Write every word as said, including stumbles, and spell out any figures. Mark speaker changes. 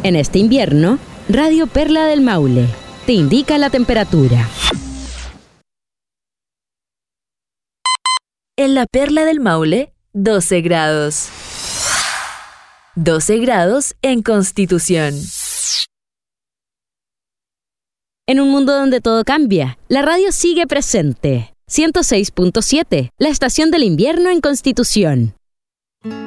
Speaker 1: En este invierno, Radio Perla del Maule te indica la temperatura.
Speaker 2: En la Perla del Maule, doce grados. doce grados en Constitución.
Speaker 1: En un mundo donde todo cambia, la radio sigue presente. ciento seis punto siete, la estación del invierno en Constitución.